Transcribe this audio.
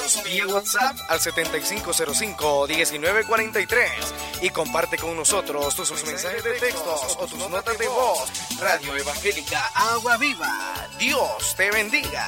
Escríbenos vía WhatsApp al 7505-1943 y comparte con nosotros tus mensajes de textos o tus notas de voz. Radio Evangélica Agua Viva. Dios te bendiga.